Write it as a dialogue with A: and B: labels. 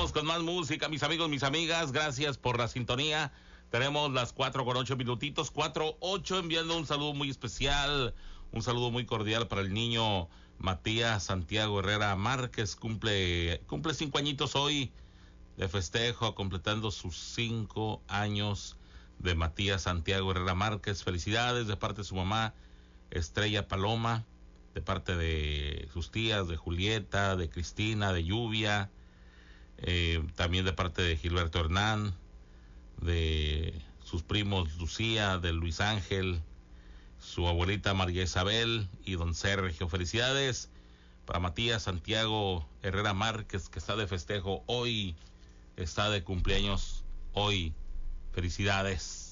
A: Vamos con más música, mis amigos, mis amigas. Gracias por la sintonía. Tenemos las 4:08, 4:08, enviando un saludo muy especial, un saludo muy cordial para el niño Matías Santiago Herrera Márquez. Cumple 5 añitos hoy de festejo, completando sus 5 años de Matías Santiago Herrera Márquez. Felicidades de parte de su mamá, Estrella Paloma, de parte de sus tías, de Julieta, de Cristina, de Lluvia, también de parte de Gilberto Hernán, de sus primos Lucía, de Luis Ángel, su abuelita María Isabel y don Sergio. Felicidades para Matías Santiago Herrera Márquez, que está de festejo hoy, está de cumpleaños hoy. Felicidades.